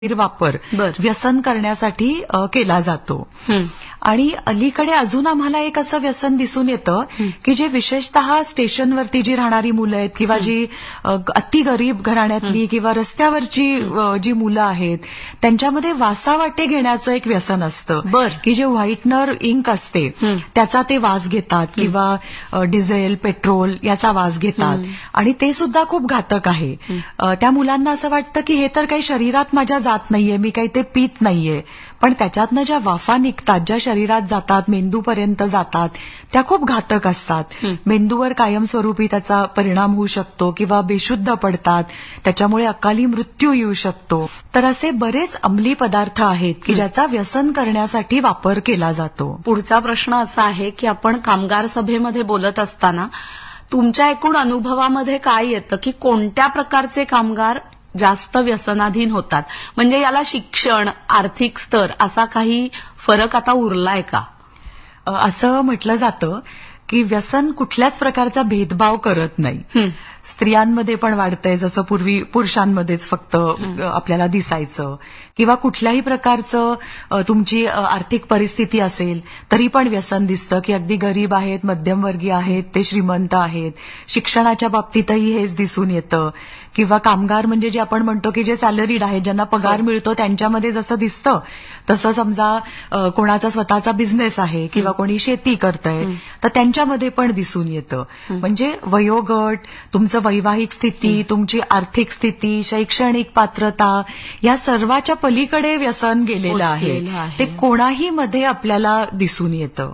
वापर व्यसन करण्यासाठी केला जातो. आणि अलीकडे अजून आम्हाला एक असं व्यसन दिसून येतं की जे विशेषतः स्टेशनवरती जी राहणारी मुलं आहेत किंवा जी अति गरीब घराण्यातली किंवा रस्त्यावरची जी मुलं आहेत त्यांच्यामध्ये वासावाटे घेण्याचं एक व्यसन असतं की जे व्हाईटनर इंक असते त्याचा ते वास घेतात किंवा डिझेल पेट्रोल याचा वास घेतात आणि ते सुद्धा खूप घातक आहे. त्या मुलांना असं वाटतं की हे तर काही शरीरात माझ्या जात नाहीये, मी काही ते पीत नाहीये, पण त्याच्यातनं ज्या वाफा निघतात ज्या शरीरात जातात मेंदूपर्यंत जातात त्या खूप घातक असतात. मेंदूवर कायमस्वरूपी त्याचा परिणाम होऊ शकतो किंवा बेशुद्ध पडतात, त्याच्यामुळे अकाली मृत्यू येऊ शकतो. तर असे बरेच अंमली पदार्थ आहेत की ज्याचा व्यसन करण्यासाठी वापर केला जातो. पुढचा प्रश्न असा आहे की आपण कामगार सभेमध्ये बोलत असताना तुमच्या एकूण अनुभवामध्ये काय येतं की कोणत्या प्रकारचे कामगार जास्त व्यसनाधीन होतात? म्हणजे याला शिक्षण, आर्थिक स्तर असा काही फरक आता उरलाय का? असं म्हटलं जातं की व्यसन कुठल्याच प्रकारचा भेदभाव करत नाही. स्त्रियांमध्ये पण वाढतंय जसं पूर्वी पुरुषांमध्येच फक्त आपल्याला दिसायचं, किंवा कुठल्याही प्रकारचं तुमची आर्थिक परिस्थिती असेल तरी पण व्यसन दिसतं की अगदी गरीब आहेत, मध्यमवर्गीय आहेत, ते श्रीमंत आहेत. शिक्षणाच्या बाबतीतही हेच दिसून येतं. किंवा कामगार म्हणजे जे आपण म्हणतो की जे सॅलरीड आहेत, ज्यांना पगार मिळतो, त्यांच्यामध्ये जसं दिसतं तसं समजा कोणाचा स्वतःचा बिझनेस आहे किंवा कोणी शेती करतंय तर त्यांच्यामध्ये पण दिसून येतं. म्हणजे वयोगट, तुमचं वैवाहिक स्थिती, तुमची आर्थिक स्थिती, शैक्षणिक पात्रता या सर्वाच्या पलीकडे व्यसन गेलेलं आहे. ते कोणाही मध्ये आपल्याला दिसून येतं.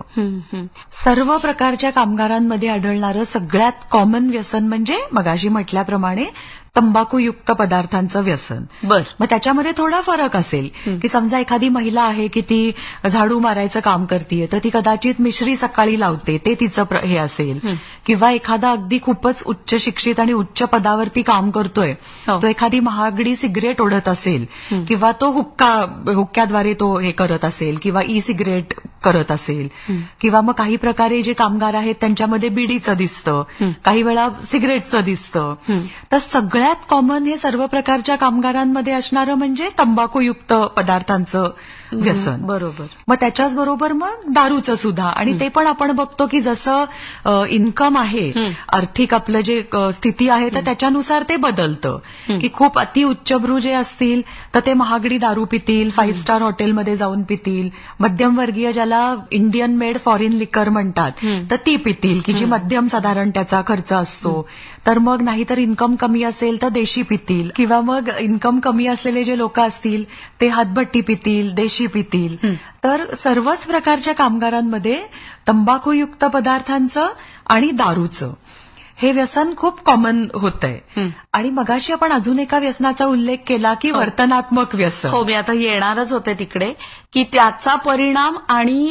सर्व प्रकारच्या कामगारांमध्ये आढळणारं सगळ्यात कॉमन व्यसन म्हणजे मगाशी म्हटल्याप्रमाणे तंबाखूयुक्त पदार्थांचं व्यसन. मग त्याच्यामध्ये थोडा फरक असेल की समजा एखादी महिला आहे की ती झाडू मारायचं काम करतीये तर ती कदाचित मिश्री सकाळी लावते, ते तिचं हे असेल. किंवा एखादा अगदी खूपच उच्च शिक्षित आणि उच्च पदावरती काम करतोय, तो एखादी महागडी सिगरेट ओढत असेल किंवा तो हुक्क्याद्वारे तो हे करत असेल किंवा ई सिगरेट करत असेल. किंवा मग काही प्रकारे जे कामगार आहेत त्यांच्यामध्ये बिडीचं दिसतं, काही वेळा सिगरेटचं दिसतं. तर सगळ्यात कॉमन हे सर्व प्रकारच्या कामगारांमध्ये असणारं म्हणजे तंबाखूयुक्त पदार्थांचं व्यसन. बरोबर. मग त्याच्याच बरोबर मग दारूचं सुद्धा. आणि ते पण आपण बघतो की जसं इन्कम आहे, आर्थिक आपलं जे स्थिती आहे तर त्याच्यानुसार ते बदलतं. की खूप अति उच्चभ्रू जे असतील तर ते महागडी दारू पितील, 5 स्टार हॉटेलमध्ये जाऊन पितील. मध्यमवर्गीय ज्याला इंडियन मेड फॉरेन लिकर म्हणतात तर ती पितील की जी मध्यम साधारण त्याचा खर्च असतो. तर मग नाहीतर इन्कम कमी असेल तर देशी पितील. किंवा मग इन्कम कमी असलेले जे लोक असतील ते हातभट्टी पितील, देशी पितील. तर सर्वच प्रकारच्या कामगारांमध्ये तंबाखूयुक्त पदार्थांचं आणि दारूचं हे व्यसन खूप कॉमन होतंय. आणि मगाशी आपण अजून एका व्यसनाचा उल्लेख केला की वर्तनात्मक व्यसन. हो, मी आता येणारच होते तिकडे की त्याचा परिणाम आणि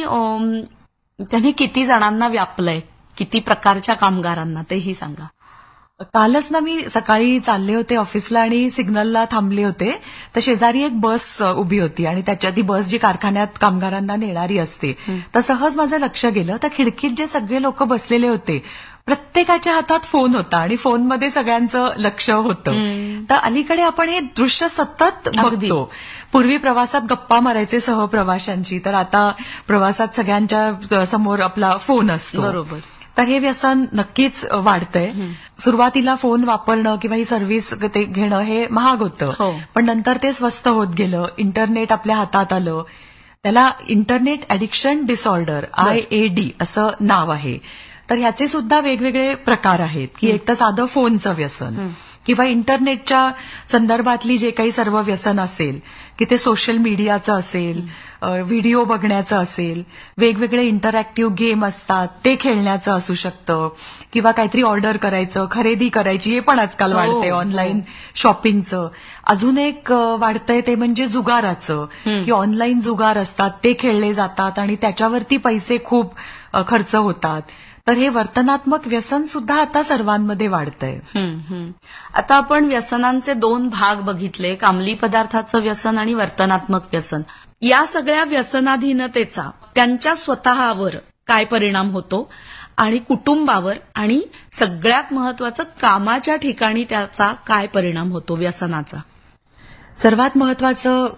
त्यांनी किती जणांना व्यापलंय, किती प्रकारच्या कामगारांना, तेही सांगा. कालच ना मी सकाळी चालले होते ऑफिसला आणि सिग्नलला थांबले होते तर शेजारी एक बस उभी होती आणि त्याच्या ती बस जी कारखान्यात कामगारांना नेणारी असते. तर सहज माझं लक्ष गेलं तर खिडकीत जे सगळे लोक बसलेले होते प्रत्येकाच्या हातात फोन होता आणि फोनमध्ये सगळ्यांचं लक्ष होतं. तर अलीकडे आपण हे दृश्य सतत बघतो. पूर्वी प्रवासात गप्पा मारायचे सहप्रवाशांची, तर आता प्रवासात सगळ्यांच्या समोर आपला फोन असतो. बरोबर. तर हे व्यसन नक्कीच वाढतंय. सुरुवातीला फोन वापरणं किंवा ही सर्व्हिस ते घेणं हे महाग होतं, पण नंतर ते स्वस्त होत गेलं. इंटरनेट आपल्या हातात आलं. त्याला इंटरनेट ऍडिक्शन डिसऑर्डर IAD असं नाव आहे. तर ह्याचे सुद्धा वेगवेगळे प्रकार आहेत की एक तर साधं फोनचं व्यसन किंवा इंटरनेटच्या संदर्भातली जे काही सर्व व्यसन असेल की ते सोशल मीडियाचं असेल, व्हिडिओ बघण्याचं असेल, वेगवेगळे इंटरॅक्टिव्ह गेम असतात ते खेळण्याचं असू शकतं, किंवा काहीतरी ऑर्डर करायचं, खरेदी करायची, हे पण आजकाल वाढतंय, ऑनलाईन शॉपिंगचं. अजून एक वाढतंय ते म्हणजे जुगाराचं, की ऑनलाईन जुगार असतात ते खेळले जातात आणि त्याच्यावरती पैसे खूप खर्च होतात. तर हे वर्तनात्मक व्यसन सुद्धा आता सर्वांमध्ये वाढतंय. आता आपण व्यसनांचे 2 भाग बघितले, अंमली पदार्थाचं व्यसन आणि वर्तनात्मक व्यसन. या सगळ्या व्यसनाधीनतेचा त्यांच्या स्वतःवर काय परिणाम होतो आणि कुटुंबावर आणि सगळ्यात महत्वाचं कामाच्या ठिकाणी त्याचा काय परिणाम होतो व्यसनाचा? सर्वात महत्वाचं